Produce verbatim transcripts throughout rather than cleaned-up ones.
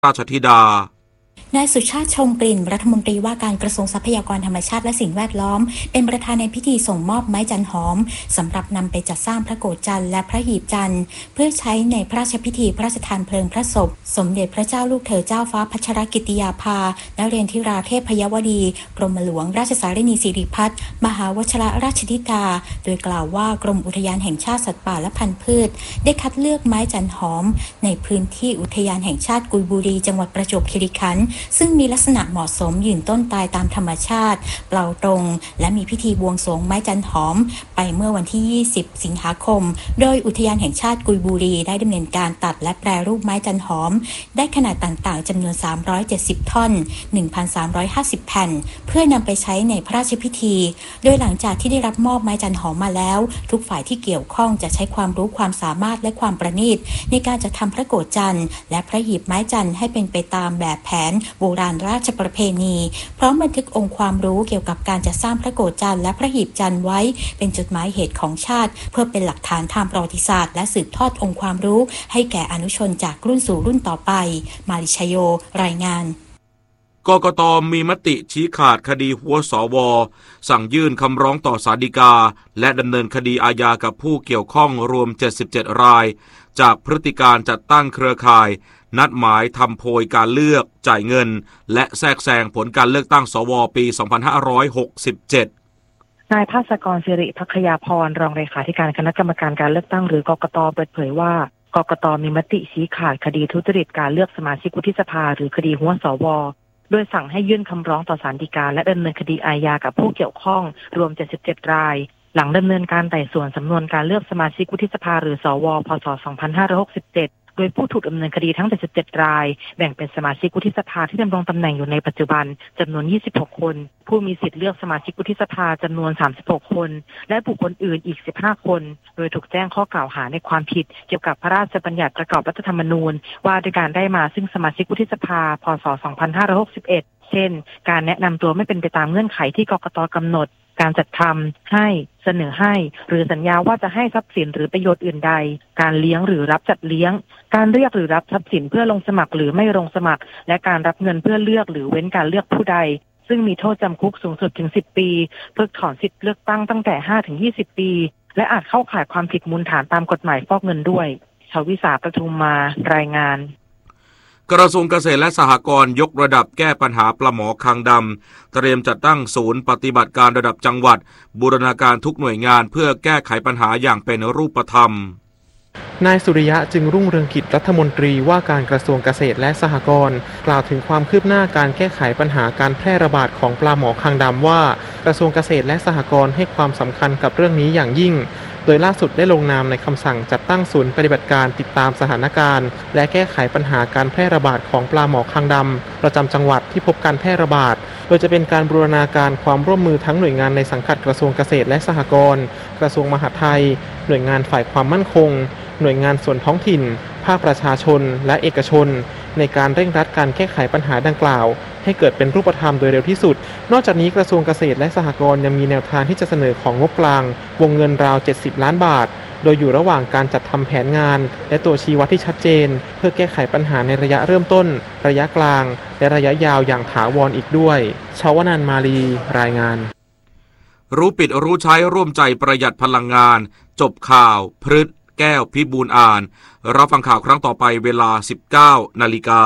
ราชธิดานายสุชาติชมกลิ่นรัฐมนตรีว่าการกระทรวงทรัพยากรธรรมชาติและสิ่งแวดล้อมเป็นประธานในพิธีส่งมอบไม้จันหอมสำหรับนำไปจัดสร้างพระโกฐจันทร์และพระหีบจันทร์เพื่อใช้ในพระราชพิธีพระราชทานเพลิงพระศพสมเด็จพระเจ้าลูกเธอเจ้าฟ้าพัชรกิติยาภานเรนทิราเทพยวดีกรมหลวงราชสารินีสิริพัฒน์มหาวชิรราชธิดาโดยกล่าวว่ากรมอุทยานแห่งชาติสัตว์ป่าและพันธุ์พืชได้คัดเลือกไม้จันหอมในพื้นที่อุทยานแห่งชาติกุยบุรีจังหวัดประจวบคีรีขันธ์ซึ่งมีลักษณะเหมาะสมยืนต้นตายตามธรรมชาติเปล่าตรงและมีพิธีบวงสรวงไม้จันหอมไปเมื่อวันที่ยี่สิบสิงหาคมโดยอุทยานแห่งชาติกุยบุรีได้ดำเนินการตัดและแปรรูปไม้จันหอมได้ขนาดต่างๆจำนวนสามร้อยเจ็ดสิบท่อน หนึ่งพันสามร้อยห้าสิบ แผ่นเพื่อนำไปใช้ในพระราชพิธีโดยหลังจากที่ได้รับมอบไม้จันหอมมาแล้วทุกฝ่ายที่เกี่ยวข้องจะใช้ความรู้ความสามารถและความประณีตในการจัดทำพระโกฐจันทร์และพระหีบไม้จันทร์ให้เป็นไปตามแบบแผนโบราณราชประเพณีพร้อมบันทึกองค์ความรู้เกี่ยวกับการจัดสร้างพระโกฐจันทร์และพระหีบจันทร์ไว้เป็นจดหมายเหตุของชาติเพื่อเป็นหลักฐานทางประวัติศาสตร์และสืบทอดองค์ความรู้ให้แก่อนุชนจากรุ่นสู่รุ่นต่อไปมาริชโยรายงานกกต.มีมติชี้ขาดคดีหัวสว.สั่งยื่นคำร้องต่อศาลฎีกาและดำเนินคดีอาญากับผู้เกี่ยวข้องรวมเจ็ดสิบเจ็ดรายจากพฤติการจัดตั้งเครือข่ายนัดหมายทำโพยการเลือกจ่ายเงินและแทรกแซงผลการเลือกตั้งสว.ปี สองพันห้าร้อยหกสิบเจ็ดนายภาสกร ศิริภัคยาพรรองเลขาธิการคณะกรรมการการเลือกตั้งหรือกกต.เปิดเผยว่ากกต.มีมติชี้ขาดคดีทุจริตการเลือกสมาชิกวุฒิสภาหรือคดีหัวสว.โดยสั่งให้ยื่นคำร้องต่อศาลฎีกาและดำเนินคดีอาญากับผู้เกี่ยวข้องรวมเจ็ดสิบเจ็ดรายหลังดำเนินการไต่สวนสำนวนการเลือกสมาชิกวุฒิสภาหรือสว.พ.ศ. สองพันห้าร้อยหกสิบเจ็ดโดยผู้ถูกดำเนินคดีทั้งเจ็ดสิบเจ็ดรายแบ่งเป็นสมาชิกวุฒิสภาที่ดำรงตำแหน่งอยู่ในปัจจุบันจำนวนยี่สิบหกคนผู้มีสิทธิเลือกสมาชิกวุฒิสภาจำนวนสามสิบหกคนและบุคคลอื่นอีกสิบห้าคนโดยถูกแจ้งข้อกล่าวหาในความผิดเกี่ยวกับพระราชบัญญัติประกอบรัฐธรรมนูญว่าด้วยการได้มาซึ่งสมาชิกวุฒิสภาพ.ศ. สองพันห้าร้อยหกสิบเอ็ดเช่นการแนะนำตัวไม่เป็นไปตามเงื่อนไขที่กกต.กำหนดการจัดทำให้เสนอให้หรือสัญญาว่าจะให้ทรัพย์สินหรือประโยชน์อื่นใดการเลี้ยงหรือรับจัดเลี้ยงการเรียกหรือรับทรัพย์สินเพื่อลงสมัครหรือไม่ลงสมัครและการรับเงินเพื่อเลือกหรือเว้นการเลือกผู้ใดซึ่งมีโทษจำคุกสูงสุดถึงสิบปีเพิกถอนสิทธิเลือกตั้งตั้งแต่ ห้าถึงยี่สิบ ปีและอาจเข้าข่ายความผิดมูลฐานตามกฎหมายฟอกเงินด้วยชวิสาประทุมมารายงานกระทรวงเกษตรและสหกรณ์ยกระดับแก้ปัญหาปลาหมอคางดำเตรียมจัดตั้งศูนย์ปฏิบัติการระดับจังหวัดบูรณาการทุกหน่วยงานเพื่อแก้ไขปัญหาอย่างเป็นรูปธรรมนายสุริยะจึงรุ่งเรืองกิจรัฐมนตรีว่าการกระทรวงเกษตรและสหกรณ์กล่าวถึงความคืบหน้าการแก้ไขปัญหาการแพร่ระบาดของปลาหมอคางดำว่ากระทรวงเกษตรและสหกรณ์ให้ความสำคัญกับเรื่องนี้อย่างยิ่งโดยล่าสุดได้ลงนามในคำสั่งจัดตั้งศูนย์ปฏิบัติการติดตามสถานการณ์และแก้ไขปัญหาการแพร่ระบาดของปลาหมอคางดำประจำจังหวัดที่พบการแพร่ระบาดโดยจะเป็นการบูรณาการความร่วมมือทั้งหน่วยงานในสังกัดกระทรวงเกษตรและสหกรณ์กระทรวงมหาดไทยหน่วยงานฝ่ายความมั่นคงหน่วยงานส่วนท้องถิ่นภาคประชาชนและเอกชนในการเร่งรัดการแก้ไขปัญหาดังกล่าวให้เกิดเป็นรูปธรรมโดยเร็วที่สุดนอกจากนี้กระทรวงเกษตรและสหกรณ์ยังมีแนวทางที่จะเสนอของงบกลางวงเงินราวเจ็ดสิบล้านบาทโดยอยู่ระหว่างการจัดทำแผนงานและตัวชี้วัดที่ชัดเจนเพื่อแก้ไขปัญหาในระยะเริ่มต้นระยะกลางและระยะยาวอย่างถาวรอีกด้วยชาวนันท์มาลีรายงานรู้ปิดรู้ใช้ร่วมใจประหยัดพลังงานจบข่าวพฤษแก้วพิบูลอ่านรับฟังข่าวครั้งต่อไปเวลา สิบเก้านาฬิกา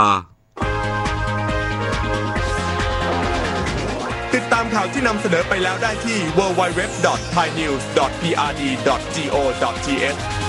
ติดตามข่าวที่นำเสนอไปแล้วได้ที่ ดับเบิลยู ดับเบิลยู ดับเบิลยู ดอท ไทยนิวส์ ดอท พี อาร์ ดี ดอท จี โอ ดอท ที เอช